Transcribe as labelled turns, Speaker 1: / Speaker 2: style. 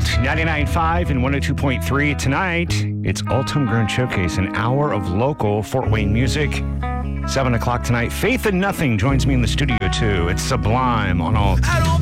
Speaker 1: Alt 99.5 and 102.3. Tonight, it's Alt Homegrown Showcase, an hour of local Fort Wayne music. 7 o'clock tonight. Faith in Nothing joins me in the studio, too. It's Sublime on Alt.